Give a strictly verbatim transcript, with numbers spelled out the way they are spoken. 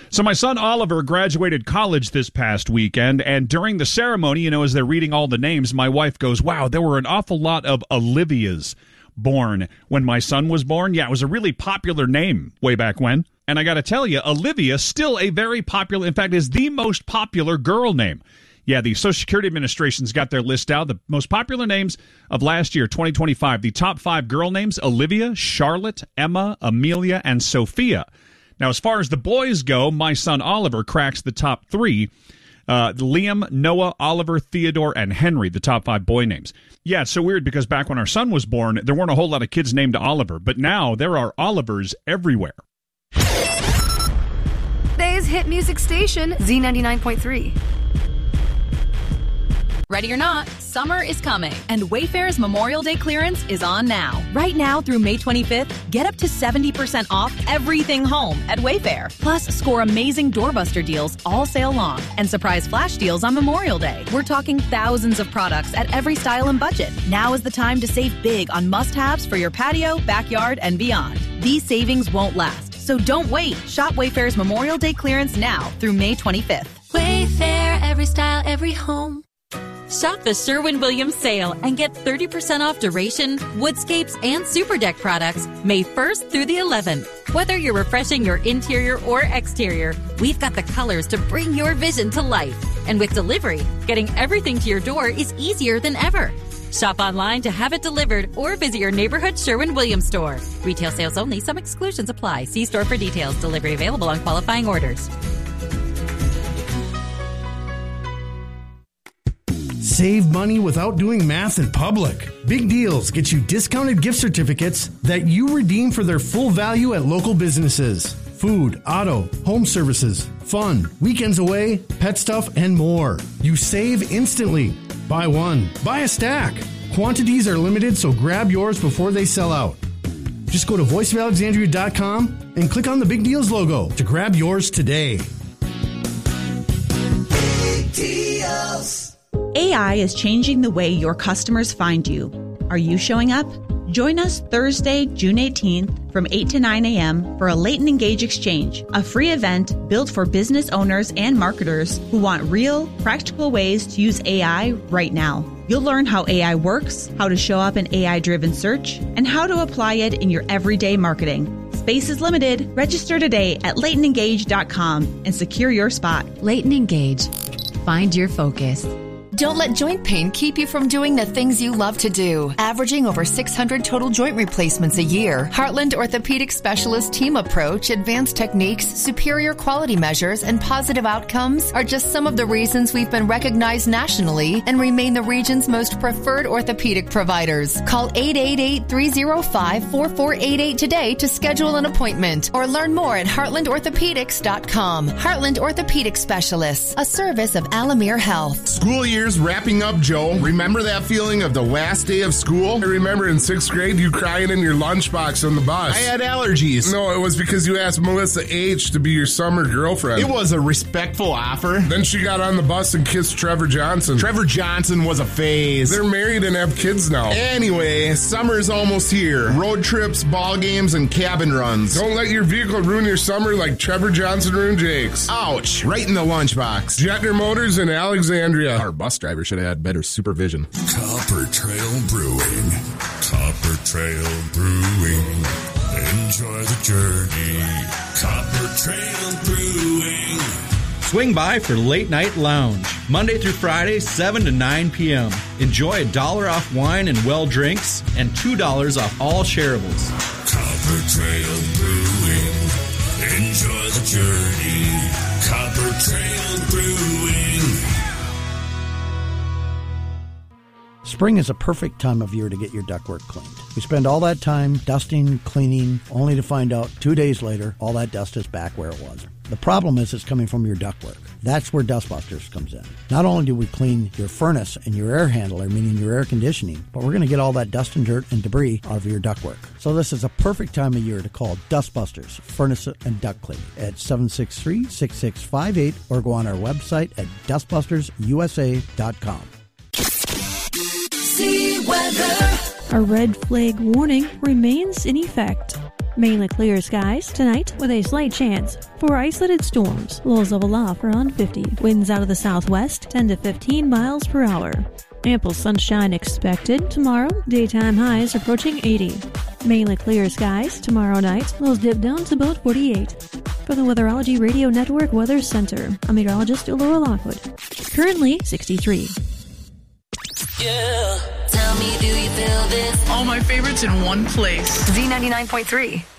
So my son Oliver graduated college this past weekend, and during the ceremony, you know, as they're reading all the names, my wife goes, wow, there were an awful lot of Olivias born when my son was born. Yeah, it was a really popular name way back when. And I got to tell you, Olivia, still a very popular, in fact, is the most popular girl name. Yeah, the Social Security Administration's got their list out. The most popular names of last year, twenty twenty-five. The top five girl names, Olivia, Charlotte, Emma, Amelia, and Sophia. Now, as far as the boys go, my son Oliver cracks the top three. Uh, Liam, Noah, Oliver, Theodore, and Henry, the top five boy names. Yeah, it's so weird because back when our son was born, there weren't a whole lot of kids named Oliver. But now there are Olivers everywhere. Today's hit music station, Z ninety-nine point three. Ready or not, summer is coming, and Wayfair's Memorial Day clearance is on now. Right now through May twenty-fifth, get up to seventy percent off everything home at Wayfair. Plus, score amazing doorbuster deals all sale long and surprise flash deals on Memorial Day. We're talking thousands of products at every style and budget. Now is the time to save big on must-haves for your patio, backyard, and beyond. These savings won't last, so don't wait. Shop Wayfair's Memorial Day clearance now through May twenty-fifth. Wayfair, every style, every home. Shop the Sherwin-Williams sale and get thirty percent off Duration, Woodscapes, and Super Deck products May first through the eleventh. Whether you're refreshing your interior or exterior, we've got the colors to bring your vision to life. And with delivery, getting everything to your door is easier than ever. Shop online to have it delivered or visit your neighborhood Sherwin-Williams store. Retail sales only. Some exclusions apply. See store for details. Delivery available on qualifying orders. Save money without doing math in public. Big Deals gets you discounted gift certificates that you redeem for their full value at local businesses. Food, auto, home services, fun, weekends away, pet stuff, and more. You save instantly. Buy one, buy a stack. Quantities are limited, so grab yours before they sell out. Just go to voice of alexandria dot com and click on the Big Deals logo to grab yours today. Big Deals. A I is changing the way your customers find you. Are you showing up? Join us Thursday, June eighteenth from eight to nine a.m. for a Leighton Engage Exchange, a free event built for business owners and marketers who want real, practical ways to use A I right now. You'll learn how A I works, how to show up in A I-driven search, and how to apply it in your everyday marketing. Space is limited. Register today at leighton engage dot com and secure your spot. Leighton Engage. Find your focus. Don't let joint pain keep you from doing the things you love to do. Averaging over six hundred total joint replacements a year, Heartland Orthopedic Specialist team approach, advanced techniques, superior quality measures, and positive outcomes are just some of the reasons we've been recognized nationally and remain the region's most preferred orthopedic providers. Call eight eight eight, three oh five, four four eight eight today to schedule an appointment or learn more at heartland orthopedics dot com. Heartland Orthopedic Specialists, a service of Alamere Health. School year wrapping up, Joe. Remember that feeling of the last day of school? I remember in sixth grade you crying in your lunchbox on the bus. I had allergies. No, it was because you asked Melissa H. to be your summer girlfriend. It was a respectful offer. Then she got on the bus and kissed Trevor Johnson. Trevor Johnson was a phase. They're married and have kids now. Anyway, summer's almost here. Road trips, ball games, and cabin runs. Don't let your vehicle ruin your summer like Trevor Johnson ruined Jake's. Ouch, right in the lunchbox. Jetner Motors in Alexandria. Our bus driver should have had better supervision. Copper Trail Brewing. Copper Trail Brewing. Enjoy the journey. Copper Trail Brewing. Swing by for Late Night Lounge. Monday through Friday, seven to nine p.m. Enjoy a dollar off wine and well drinks and two dollars off all shareables. Copper Trail Brewing. Enjoy the journey. Copper Trail Brewing. Spring is a perfect time of year to get your ductwork cleaned. We spend all that time dusting, cleaning, only to find out two days later all that dust is back where it was. The problem is it's coming from your ductwork. That's where Dustbusters comes in. Not only do we clean your furnace and your air handler, meaning your air conditioning, but we're going to get all that dust and dirt and debris out of your ductwork. So this is a perfect time of year to call Dustbusters Furnace and Duct Cleaning at seven six three, six six five eight or go on our website at dustbusters u s a dot com. Weather. A red flag warning remains in effect. Mainly clear skies tonight with a slight chance for isolated storms. Lows level off around fifty. Winds out of the southwest ten to fifteen miles per hour. Ample sunshine expected tomorrow. Daytime highs approaching eighty. Mainly clear skies tomorrow night. Lows dip down to about forty-eight. For the Weatherology Radio Network Weather Center, I'm meteorologist Laura Lockwood. Currently sixty-three. Yeah. Tell me, do you feel this? All my favorites in one place. Z ninety-nine point three.